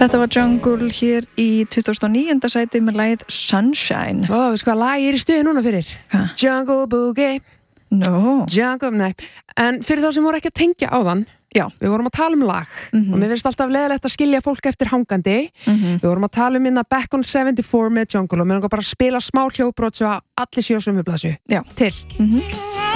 Þetta var Jungle hér í 2009. sæti með lagið Sunshine. Veistu hvað lag er í stuði núna fyrir? Hva? Jungle Boogie. Jungle, nei. En fyrir þá sem voru ekki að tengja á þann, já, við vorum að tala um lag og mér finnst alltaf leiðilegt að skilja fólk eftir hangandi. Við vorum að tala um hérna Back on 74 með Jungle og mér langar bara að spila smá hljóðbrot svo að allir séu á sömu blaðsíðu. Já. Til.